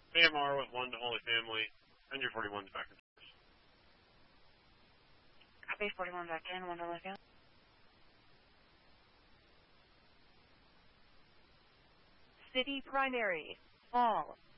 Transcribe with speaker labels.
Speaker 1: AMR with 1 to Holy Family, and your 41's back in service.
Speaker 2: Copy, 41 back in, 1 to Holy Family.
Speaker 3: City Primary, fall.